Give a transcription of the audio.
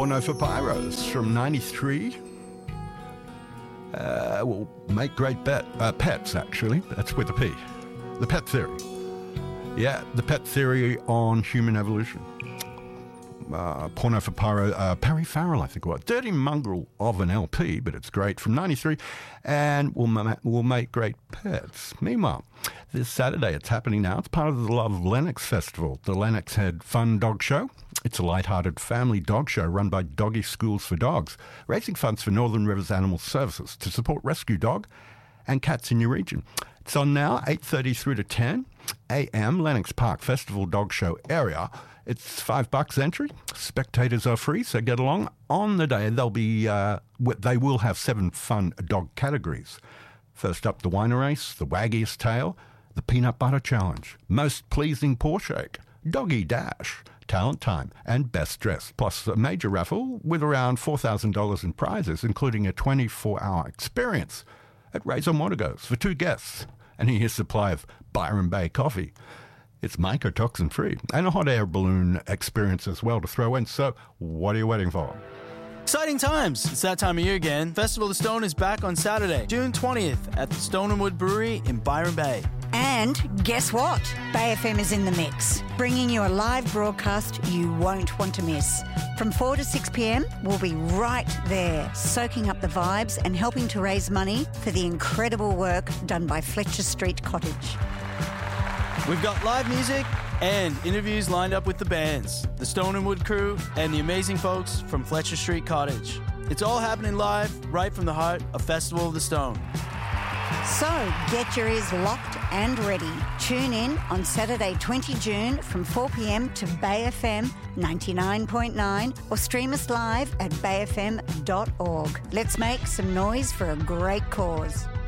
Porno for Pyros from 93. Will make great pets, actually. That's with a P. The Pet Theory. Yeah, the Pet Theory on human evolution. Porno for Pyro, Perry Farrell, I think it was. Dirty mongrel of an LP, but it's great, from 93, and will make great pets. Meanwhile, this Saturday, it's happening now. It's part of the Love Lennox Festival, the Lennox Head Fun Dog Show. It's a light-hearted family dog show run by Doggy Schools for Dogs, raising funds for Northern Rivers Animal Services to support rescue dog and cats in your region. It's on now, 8:30 through to 10 a.m., Lennox Park Festival Dog Show area. It's $5 entry. Spectators are free, so get along. On the day, they will have 7 fun dog categories. First up, the Whiner Race, the Waggiest Tail, the Peanut Butter Challenge, Most Pleasing Paw Shake, Doggy Dash, Talent Time, and Best Dressed, plus a major raffle with around $4,000 in prizes, including a 24-hour experience at Razor Montegos for 2 guests and a year's supply of Byron Bay coffee. It's mycotoxin free and a hot air balloon experience as well to throw in. So what are you waiting for? Exciting times. It's that time of year again. Festival of the Stone is back on Saturday, June 20th at the Stone & Wood Brewery in Byron Bay. And guess what? Bay FM is in the mix, bringing you a live broadcast you won't want to miss. From 4 to 6 p.m, we'll be right there, soaking up the vibes and helping to raise money for the incredible work done by Fletcher Street Cottage. We've got live music and interviews lined up with the bands, the Stone & Wood crew, and the amazing folks from Fletcher Street Cottage. It's all happening live, right from the heart of Festival of the Stone. So get your ears locked and ready. Tune in on Saturday 20 June from 4 p.m. to Bay FM 99.9 or stream us live at bayfm.org. Let's make some noise for a great cause.